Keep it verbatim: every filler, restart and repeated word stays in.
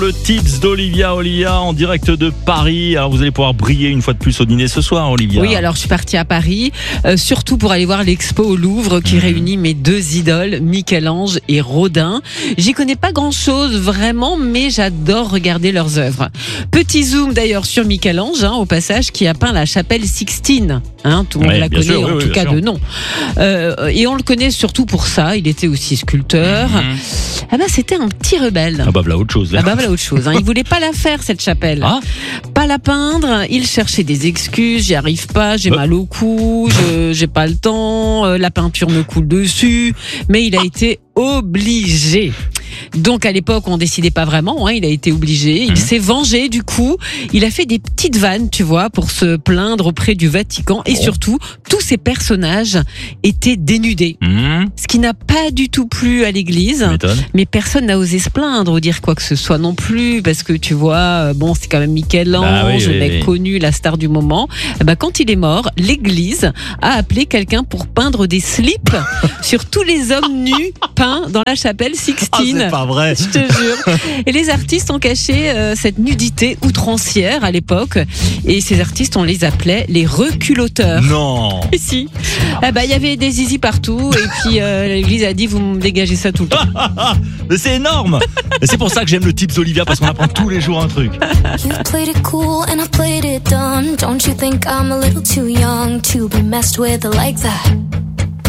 Le tips d'Olivia Olivia en direct de Paris. Alors vous allez pouvoir briller une fois de plus au dîner ce soir, Olivia. Oui, alors je suis partie à Paris, euh, surtout pour aller voir l'expo au Louvre qui mmh. réunit mes deux idoles, Michel-Ange et Rodin. J'y connais pas grand-chose vraiment, mais j'adore regarder leurs œuvres. Petit zoom d'ailleurs sur Michel-Ange, hein, au passage, qui a peint la chapelle Sixtine. Hein, tout le monde oui, la connaît, sûr, en oui, tout oui, cas sûr. de nom. Euh, et on le connaît surtout pour ça. Il était aussi sculpteur. Mmh. Ah bah c'était un petit rebelle. Ah bah voilà autre chose. Là. Ah bah voilà autre chose. Hein. Il voulait pas la faire cette chapelle. Ah. Pas la peindre. Il cherchait des excuses. J'y arrive pas. J'ai oh. mal au cou. Je, j'ai pas le temps. Euh, la peinture me coule dessus. Mais il a été obligé. Donc à l'époque on décidait pas vraiment, hein, il a été obligé, il mmh. s'est vengé du coup, il a fait des petites vannes tu vois pour se plaindre auprès du Vatican et oh. surtout tous ces personnages étaient dénudés, mmh. ce qui n'a pas du tout plu à l'église, mais personne n'a osé se plaindre ou dire quoi que ce soit non plus parce que tu vois, bon c'est quand même Michel-Ange, bah oui, oui, mec oui. connu, la star du moment, bah, quand il est mort, l'église a appelé quelqu'un pour peindre des slips sur tous les hommes nus peints dans la chapelle Sixtine. Ah, c'est pas vrai. Je te jure. Et les artistes ont caché euh, cette nudité outrancière à l'époque. Et ces artistes, on les appelait les reculotteurs. Non. Et si. Ah bah, il y avait des zizi partout. Et puis, euh, l'église a dit, vous me dégagez ça tout le temps. Mais c'est énorme. Et c'est pour ça que j'aime le tips Olivia, parce qu'on apprend tous les jours un truc. You've played it cool and I've played it dumb. Don't you think I'm a little too young to be messed with like that?